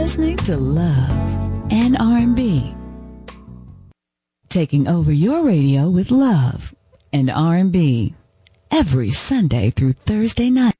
listening to Love and R&B. Taking over your radio with love and R&B every Sunday through Thursday night.